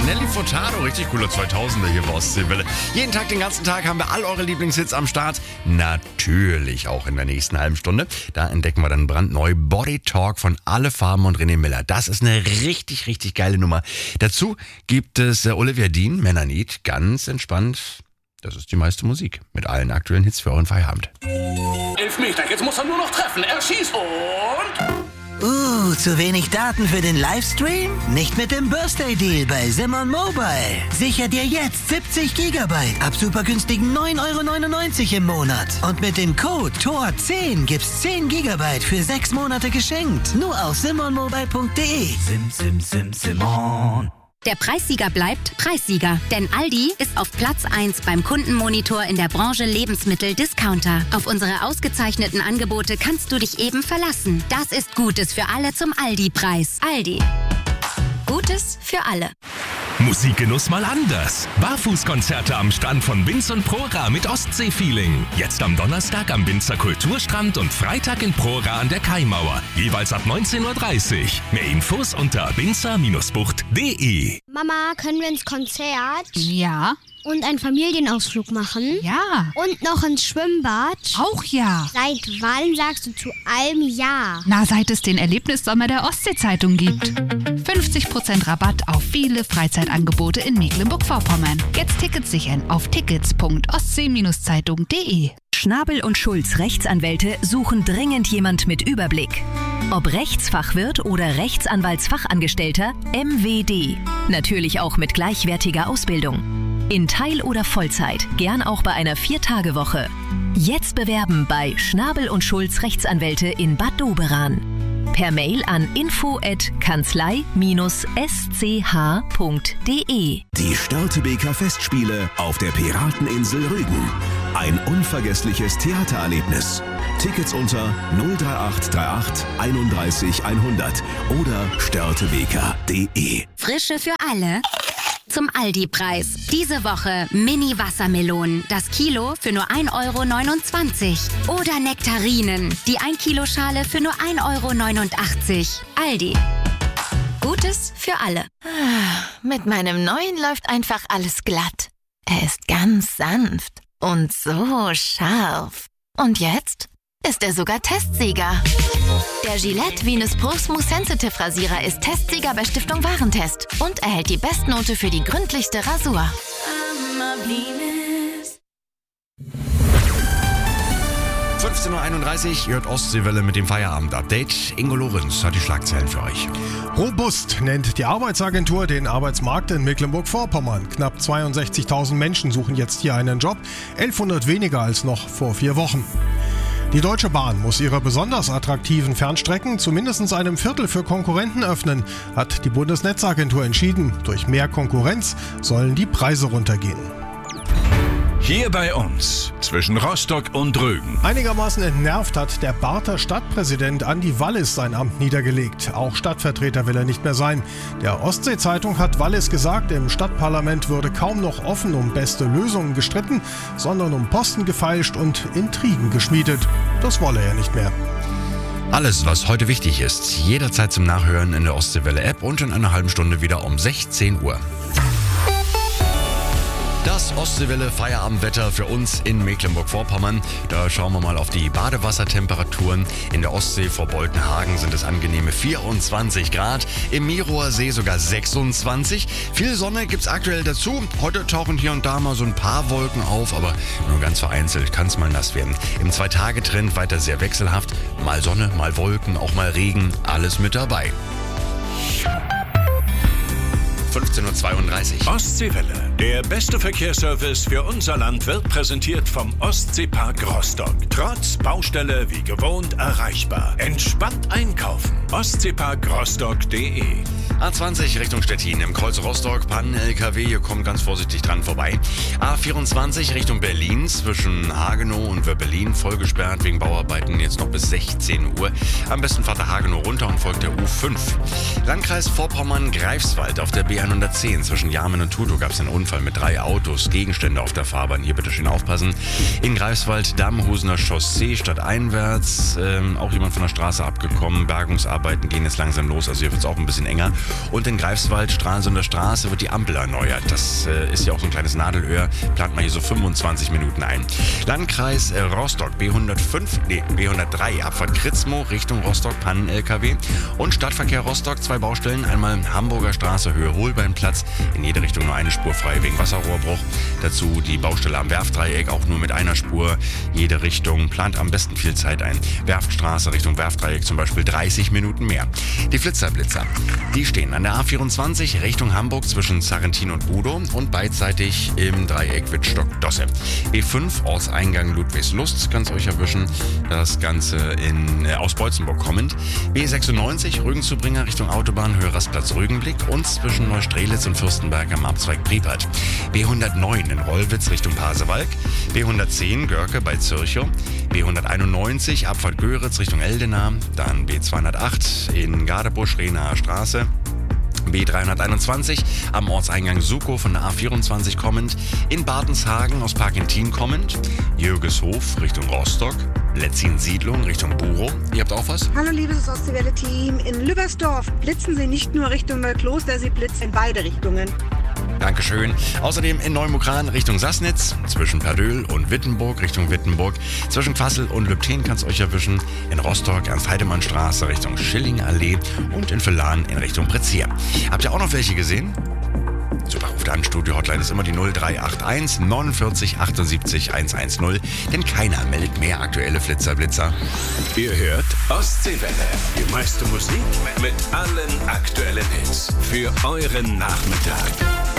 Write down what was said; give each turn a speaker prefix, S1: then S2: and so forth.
S1: Nelly Furtado, richtig cooler 2000er hier bei Ostseewelle. Jeden Tag, den ganzen Tag haben wir all eure Lieblingshits am Start. Natürlich auch in der nächsten halben Stunde. Da entdecken wir dann brandneu Body Talk von Alle Farben und René Miller. Das ist eine richtig, richtig geile Nummer. Dazu gibt es Olivia Dean, Männer Need, ganz entspannt. Das ist die meiste Musik mit allen aktuellen Hits für euren Feierabend.
S2: 11 Meter, jetzt muss er nur noch treffen. Er schießt und...
S3: Zu wenig Daten für den Livestream? Nicht mit dem Birthday Deal bei Simon Mobile. Sicher dir jetzt 70 GB ab super günstigen 9,99 € im Monat. Und mit dem Code TOR10 gibt's 10 GB für 6 Monate geschenkt. Nur auf simonmobile.de. Simon.
S4: Der Preissieger bleibt Preissieger, denn Aldi ist auf Platz 1 beim Kundenmonitor in der Branche Lebensmittel-Discounter. Auf unsere ausgezeichneten Angebote kannst du dich eben verlassen. Das ist Gutes für alle zum Aldi-Preis. Aldi. Gutes für alle.
S5: Musikgenuss mal anders. Barfußkonzerte am Strand von Binz und Prora mit Ostsee-Feeling. Jetzt am Donnerstag am Binzer Kulturstrand und Freitag in Prora an der Kaimauer. Jeweils ab 19:30 Uhr. Mehr Infos unter binzer-bucht.de.
S6: Mama, können wir ins Konzert?
S7: Ja.
S6: Und einen Familienausflug machen?
S7: Ja.
S6: Und noch ins Schwimmbad?
S7: Auch ja.
S6: Seit wann sagst du zu allem Ja?
S7: Na, seit es den Erlebnissommer der Ostsee-Zeitung gibt. 50% Rabatt auf viele Freizeitangebote in Mecklenburg-Vorpommern. Jetzt Tickets sichern auf tickets.ostsee-zeitung.de.
S8: Schnabel und Schulz Rechtsanwälte suchen dringend jemand mit Überblick. Ob Rechtsfachwirt oder Rechtsanwaltsfachangestellter, MWD. Natürlich auch mit gleichwertiger Ausbildung. In Teil- oder Vollzeit, gern auch bei einer 4-Tage-Woche. Jetzt bewerben bei Schnabel und Schulz Rechtsanwälte in Bad Doberan. Per Mail an info@kanzlei-sch.de.
S9: Die Störtebeker Festspiele auf der Pirateninsel Rügen. Ein unvergessliches Theatererlebnis. Tickets unter 03838 31 100 oder störtebeker.de.
S4: Frische für alle zum Aldi-Preis. Diese Woche Mini-Wassermelonen. Das Kilo für nur 1,29 €. Oder Nektarinen. Die 1-Kilo-Schale für nur 1,89 €. Aldi. Gutes für alle.
S10: Mit meinem neuen läuft einfach alles glatt. Er ist ganz sanft und so scharf. Und jetzt ist er sogar Testsieger. Der Gillette Venus Pro Smooth Sensitive Rasierer ist Testsieger bei Stiftung Warentest und erhält die Bestnote für die gründlichste Rasur.
S1: 15:31 Uhr, hört Ostseewelle mit dem Feierabend-Update. Ingo Lorenz hat die Schlagzeilen für euch.
S11: Robust nennt die Arbeitsagentur den Arbeitsmarkt in Mecklenburg-Vorpommern. Knapp 62.000 Menschen suchen jetzt hier einen Job, 1100 weniger als noch vor 4 Wochen. Die Deutsche Bahn muss ihre besonders attraktiven Fernstrecken zumindest einem Viertel für Konkurrenten öffnen, hat die Bundesnetzagentur entschieden. Durch mehr Konkurrenz sollen die Preise runtergehen.
S5: Hier bei uns, zwischen Rostock und Rügen.
S11: Einigermaßen entnervt hat der Barther Stadtpräsident Andi Wallis sein Amt niedergelegt. Auch Stadtvertreter will er nicht mehr sein. Der Ostsee-Zeitung hat Wallis gesagt, im Stadtparlament würde kaum noch offen um beste Lösungen gestritten, sondern um Posten gefeilscht und Intrigen geschmiedet. Das wolle er nicht mehr.
S1: Alles, was heute wichtig ist, jederzeit zum Nachhören in der Ostseewelle-App und in einer halben Stunde wieder um 16 Uhr. Das Ostseewelle Feierabendwetter für uns in Mecklenburg-Vorpommern. Da schauen wir mal auf die Badewassertemperaturen. In der Ostsee vor Boltenhagen sind es angenehme 24 Grad. Im Mirower See sogar 26. Viel Sonne gibt's aktuell dazu. Heute tauchen hier und da mal so ein paar Wolken auf, aber nur ganz vereinzelt kann es mal nass werden. Im 2-Tage-Trend weiter sehr wechselhaft. Mal Sonne, mal Wolken, auch mal Regen. Alles mit dabei. 15:32 Uhr.
S5: Ostseewelle. Der beste Verkehrsservice für unser Land wird präsentiert vom Ostseepark Rostock. Trotz Baustelle wie gewohnt erreichbar. Entspannt einkaufen. Ostseeparkrostock.de.
S1: A20 Richtung Stettin im Kreuz Rostock. Pannen-LKW, ihr kommt ganz vorsichtig dran vorbei. A24 Richtung Berlin zwischen Hagenow und Wöbbelin vollgesperrt wegen Bauarbeiten jetzt noch bis 16 Uhr. Am besten fahrt der Hagenow runter und folgt der U5. Landkreis Vorpommern-Greifswald auf der B110 zwischen Jarmen und Tutow gab es einen Unfall mit 3 Autos, Gegenstände auf der Fahrbahn. Hier bitte schön aufpassen. In Greifswald Dammhusener Chaussee stadteinwärts auch jemand von der Straße abgekommen. Bergungsarbeiten gehen jetzt langsam los, also hier wird es auch ein bisschen enger. Und in Greifswald, Stralsunder Straße, wird die Ampel erneuert. Das ist ja auch so ein kleines Nadelöhr. Plant man hier so 25 Minuten ein. Landkreis Rostock, B103, Abfahrt Kritzmo, Richtung Rostock, Pannen-LKW. Und Stadtverkehr Rostock, 2 Baustellen. Einmal Hamburger Straße, Höhe Holbeinplatz. In jede Richtung nur eine Spur frei wegen Wasserrohrbruch. Dazu die Baustelle am Werftdreieck, auch nur mit einer Spur. Jede Richtung, plant am besten viel Zeit ein. Werftstraße Richtung Werftdreieck zum Beispiel 30 Minuten mehr. Die Flitzer-Blitzer, die stehen an der A24 Richtung Hamburg zwischen Sarrentin und Budow und beidseitig im Dreieck Wittstock-Dosse. B5 Ortseingang Ludwigslust, kann's euch erwischen. Das Ganze aus Beutzenburg kommend. B96 Rügenzubringer Richtung Autobahn, Höhe Rastplatz Rügenblick und zwischen Neustrelitz und Fürstenberg am Abzweig Priepert. B109 in Rollwitz Richtung Pasewalk. B110 Görke bei Zürchow. B191 Abfahrt Göritz Richtung Eldena. Dann B208 in Gadebusch, Rehnaer Straße. B321 am Ortseingang Sukow von der A24 kommend, in Bartenshagen aus Parkentin kommend, Jürgeshof Richtung Rostock, Letzin-Siedlung Richtung Burow. Ihr habt auch was?
S12: Hallo liebes Ostseewelle-Team, in Lübbersdorf blitzen Sie nicht nur Richtung Neukloster, Sie blitzen in beide Richtungen.
S1: Dankeschön. Außerdem in Neumukran Richtung Sassnitz, zwischen Perdöhl und Wittenburg Richtung Wittenburg, zwischen Fassel und Lübten kann's euch erwischen, in Rostock Ernst-Heidemann-Straße Richtung Schilling-Allee und in Villan in Richtung Prezier. Habt ihr auch noch welche gesehen? Super, ruft an, Studio-Hotline ist immer die 0381 49 78 110, denn keiner meldet mehr aktuelle Flitzer-Blitzer.
S13: Ihr hört Ostseewelle, die meiste Musik mit allen aktuellen Hits für euren Nachmittag.